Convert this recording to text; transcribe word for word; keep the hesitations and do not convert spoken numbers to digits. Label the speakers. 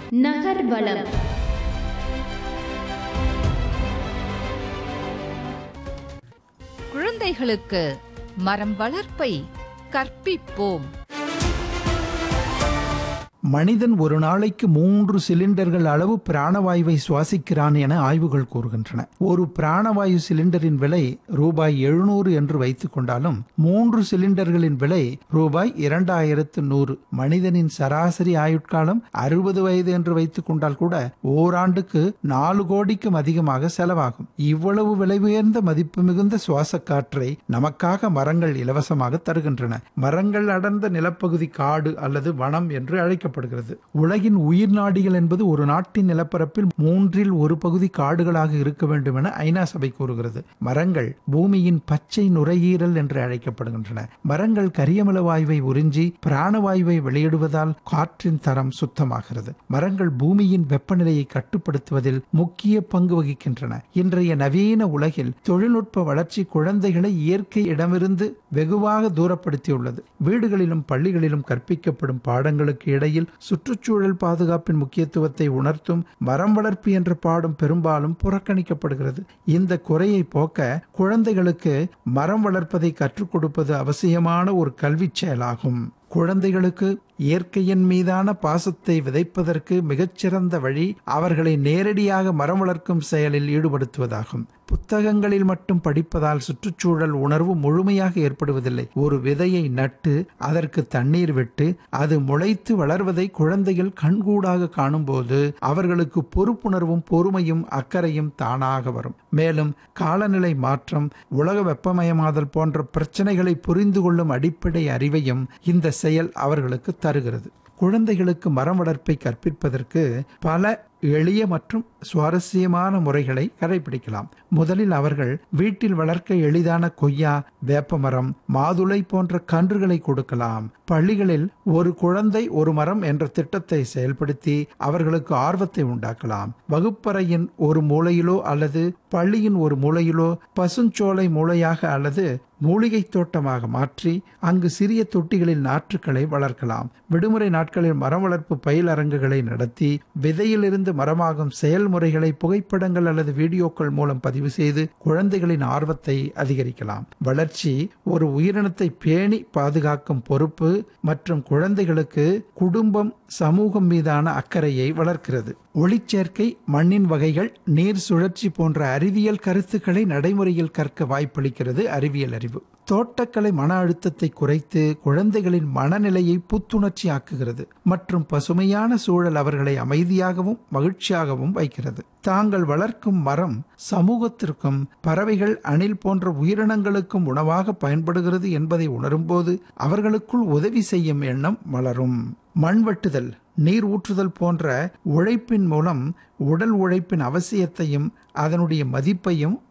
Speaker 1: நகர்வலம்.
Speaker 2: குழந்தைகளுக்கு மரம் வளர்ப்பை கற்பிப்போம்.
Speaker 3: மனிதன் ஒரு நாளைக்கு மூன்று சிலிண்டர்கள் அளவு பிராணவாயுவை சுவாசிக்கிறான் என ஆய்வுகள் கூறுகின்றன. ஒரு பிராணவாயு சிலிண்டரின் விலை ரூபாய் எழுநூறு என்று வைத்துக் கொண்டாலும் மூன்று சிலிண்டர்களின் விலை ரூபாய் இரண்டாயிரத்து நூறு. மனிதனின் சராசரி ஆயுட்காலம் அறுபது வயது என்று வைத்துக் கொண்டால் கூட ஓராண்டுக்கு நாலு கோடிக்கும் அதிகமாக செலவாகும். இவ்வளவு விலை உயர்ந்த மதிப்பு மிகுந்த சுவாச காற்றை நமக்காக மரங்கள் இலவசமாக தருகின்றன. மரங்கள் அடர்ந்த நிலப்பகுதி காடு அல்லது வனம் என்று அழைக்கப்படும். உலகின் உயிர் நாடிகள் என்பது ஒரு நாட்டின் நிலப்பரப்பில் மூன்றில் ஒரு பகுதி காடுகளாக இருக்க வேண்டும் என ஐநா சபை கூறுகிறது. மரங்கள் பூமியின் பச்சை நுரையீரல் என்று அழைக்கப்படுகின்றன. மரங்கள் கரியமில வாயுவை உறிஞ்சி பிராணவாயுவை வெளியிடுவதால் காற்றின் தரம் சுத்தமாகிறது. மரங்கள் பூமியின் வெப்பநிலையை கட்டுப்படுத்துவதில் முக்கிய பங்கு வகிக்கின்றன. இன்றைய நவீன உலகில் தொழில்நுட்ப வளர்ச்சி குழந்தைகளை இயற்கை இடமிருந்து வெகுவாக தூரப்படுத்தியுள்ளது. வீடுகளிலும் பள்ளிகளிலும் கற்பிக்கப்படும் பாடங்களுக்கு இடையில் சுற்றுச்சூழல் பாதுகாப்பின் முக்கியத்துவத்தை உணர்த்தும் மரம் வளர்ப்பு என்ற பாடம் பெரும்பாலும் புறக்கணிக்கப்படுகிறது. இந்த குறையை போக்க குழந்தைகளுக்கு மரம் வளர்ப்பதை கற்றுக் கொடுப்பது அவசியமான ஒரு கல்வி செயலாகும். குழந்தைகளுக்கு இயற்கையின் மீதான பாசத்தை விதைப்பதற்கு மிகச்சிறந்த வழி அவர்களை நேரடியாக மரம் வளர்க்கும் செயலில் ஈடுபடுத்துவதாகும். புத்தகங்களில் மட்டும் படிப்பதால் சுற்றுச்சூழல் உணர்வு முழுமையாக ஏற்படுவதில்லை. ஒரு விதையை நட்டு அதற்கு தண்ணீர் விட்டு அது முளைத்து வளர்வதை குழந்தைகள் கண்கூடாக காணும்போது அவர்களுக்கு பொறுப்புணர்வும் பொறுமையும் அக்கறையும் தானாக வரும். மேலும் காலநிலை மாற்றம், உலக வெப்பமயமாதல் போன்ற பிரச்சனைகளை புரிந்து கொள்ளும் அடிப்படை அறிவையும் இந்த செயல் அவர்களுக்கு தருகிறது. குழந்தைகளுக்கு மரம் வளர்ப்பை கற்பிப்பதற்கு பல எளிய மற்றும் சுவாரஸ்யமான முறைகளை கடைபிடிக்கலாம். முதலில் அவர்கள் வீட்டில் வளர்க்க எளிதான கொய்யா, வேப்பமரம், மாதுளை போன்ற கன்றுகளை கொடுக்கலாம். பள்ளிகளில் ஒரு குழந்தை ஒரு மரம் என்ற திட்டத்தை செயல்படுத்தி அவர்களுக்கு ஆர்வத்தை உண்டாக்கலாம். வகுப்பறையின் ஒரு மூலையிலோ அல்லது பள்ளியின் ஒரு மூலையிலோ பசுஞ்சோலை மூலையாக அல்லது மூலிகை தோட்டமாக மாற்றி அங்கு சிறிய தொட்டிகளில் நாற்றுக்களை வளர்க்கலாம். விடுமுறை நாட்களில் மரம் வளர்ப்பு பயிலரங்குகளை நடத்தி விதையிலிருந்து மரமாகும் செயல்முறைகளை புகைப்படங்கள் அல்லது வீடியோக்கள் மூலம் பதிவு செய்து குழந்தைகளின் ஆர்வத்தை அதிகரிக்கலாம். வளர்ச்சி ஒரு உயிரினத்தை பேணி பாதுகாக்கும் பொறுப்பு மற்றும் குழந்தைகளுக்கு குடும்பம், சமூகம் மீதான அக்கறையை வளர்க்கிறது. ஒளிச்சேர்க்கை, மண்ணின் வகைகள், நீர் சுழற்சி போன்ற அறிவியல் கருத்துக்களை நடைமுறையில் கற்க வாய்ப்பளிக்கிறது அறிவியல் அறிவு. தோட்டக்கலை மன அழுத்தத்தை குறைத்து குழந்தைகளின் மனநிலையை புத்துணர்ச்சி ஆக்குகிறது மற்றும் பசுமையான சூழல் அவர்களை அமைதியாகவும் மகிழ்ச்சியாகவும் வைக்கிறது. தாங்கள் வளர்க்கும் மரம் சமூகத்திற்கும் பறவைகள், அணில் போன்ற உயிரினங்களுக்கும் உணவாக பயன்படுகிறது என்பதை உணரும்போது அவர்களுக்குள் உதவி செய்யும் எண்ணம் மலரும். மண் வெட்டுதல், நீர் ஊற்றுதல் போன்ற உழைப்பின் மூலம் உடல் உழைப்பின் அவசியத்தையும் அதனுடைய மதிப்பையும்